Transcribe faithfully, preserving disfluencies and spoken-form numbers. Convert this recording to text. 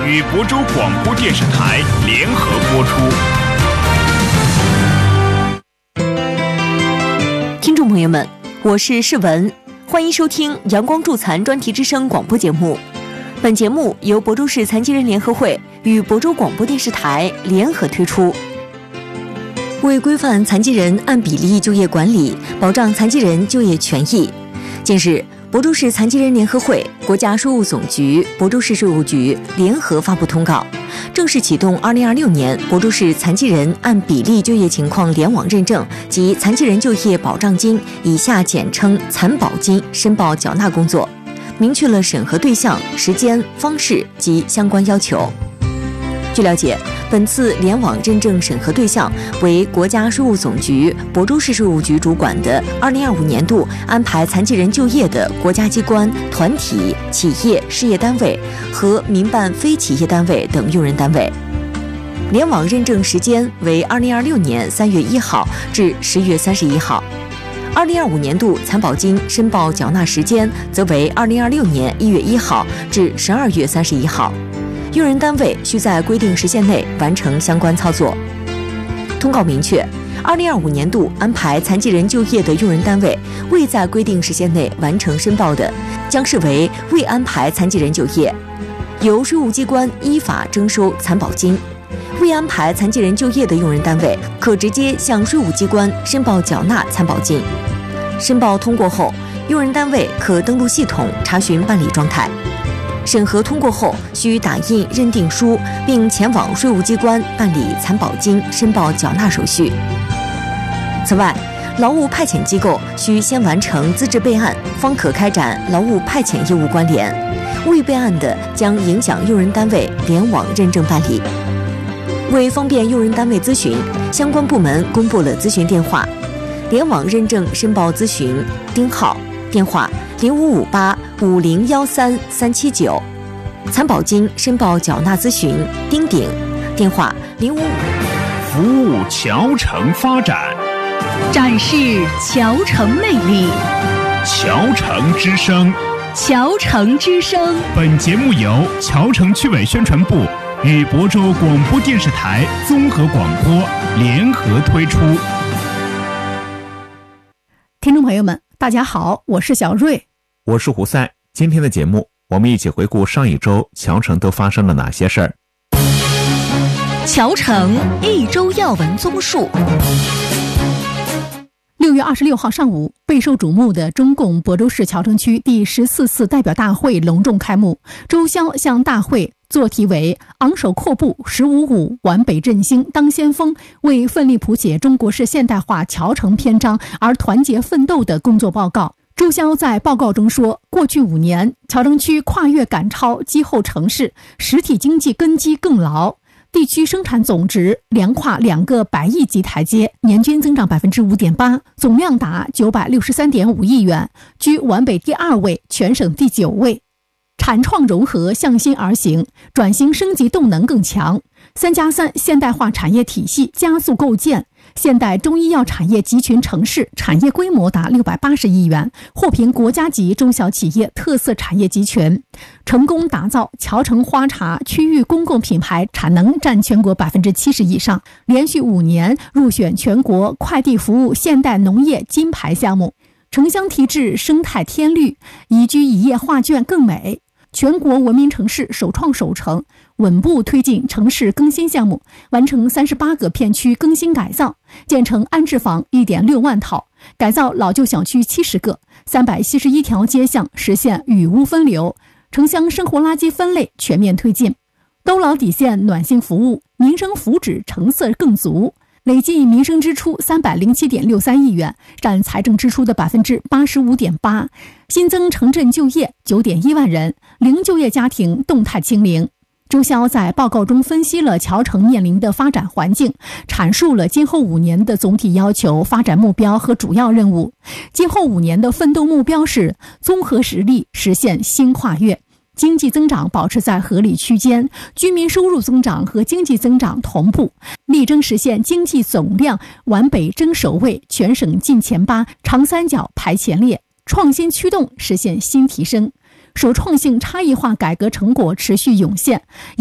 与亳州广播电视台联合播出。听众朋友们，我是世文，欢迎收听阳光助残专题之声广播节目。本节目由亳州市残疾人联合会与亳州广播电视台联合推出。为规范残疾人按比例就业管理，保障残疾人就业权益，近日，亳州市残疾人联合会、国家税务总局、亳州市税务局联合发布通告，正式启动二零二六年亳州市残疾人按比例就业情况联网认证及残疾人就业保障金（以下简称残保金）申报缴纳工作，明确了审核对象、时间、方式及相关要求。据了解，本次联网认证审核对象为国家税务总局、亳州市税务局主管的二零二五年度安排残疾人就业的国家机关、团体、企业、事业单位和民办非企业单位等用人单位。联网认证时间为二零二六年三月一号至十月三十一号。二零二五年度残保金申报缴纳时间则为二零二六年一月一号至十二月三十一号。用人单位需在规定时限内完成相关操作。通告明确，二零二五年度安排残疾人就业的用人单位未在规定时限内完成申报的，将视为未安排残疾人就业，由税务机关依法征收残保金。未安排残疾人就业的用人单位可直接向税务机关申报缴纳残保金。申报通过后，用人单位可登录系统查询办理状态。审核通过后，需打印认定书，并前往税务机关办理残保金申报缴纳手续。此外，劳务派遣机构需先完成资质备案，方可开展劳务派遣业务关联。未备案的，将影响用人单位联网认证办理。为方便用人单位咨询，相关部门公布了咨询电话：联网认证申报咨询丁号，电话零五五八五零幺三三七九；残保金申报缴纳咨询丁鼎，电话零五五。 服务侨城发展， 展示侨城魅力。 侨城之声， 侨城之声。 本节目由侨城区委宣传部与亳州广播电视台综合广播联合推出。 听众朋友们，大家好，我是小瑞， 我是胡赛。今天的节目，我们一起回顾上一周侨城都发生了哪些事儿。 侨城一周要闻综述。 六月二十六号上午，备受瞩目的中共亳州市侨城区第十四次代表大会隆重开幕。周潇向大会作题为“昂首阔步，十五五，皖北振兴当先锋，为奋力谱写中国式现代化侨城篇章而团结奋斗”的工作报告。周潇在报告中说，过去五年，侨城区跨越赶超基后城市，实体经济根基更牢，地区生产总值连跨两个百亿级台阶，年均增长 百分之五点八， 总量达九百六十三点五亿元，居皖北第二位，全省第九位。产创融合向心而行，转型升级动能更强。三加三现代化产业体系加速构建，现代中医药产业集群城市产业规模达六百八十亿元，获评国家级中小企业特色产业集群，成功打造侨城花茶区域公共品牌产能占全国 百分之七十 以上，连续五年入选全国快递服务现代农业金牌项目。城乡提质生态添绿，宜居宜业画卷更美。全国文明城市首创首成，稳步推进城市更新项目，完成三十八个片区更新改造，建成安置房 一点六万套，改造老旧小区七十个，三百七十一条街巷实现雨污分流，城乡生活垃圾分类全面推进，兜牢底线暖心服务，民生福祉成色更足。累计民生支出 三百零七点六三亿元，占财政支出的 百分之八十五点八， 新增城镇就业 九点一万人，零就业家庭动态清零。周潇在报告中分析了侨城面临的发展环境，阐述了今后五年的总体要求、发展目标和主要任务。今后五年的奋斗目标是综合实力实现新跨越，经济增长保持在合理区间，居民收入增长和经济增长同步，力争实现经济总量皖北争首位，全省进前八，长三角排前列，创新驱动实现新提升，首创性差异化改革成果持续涌现。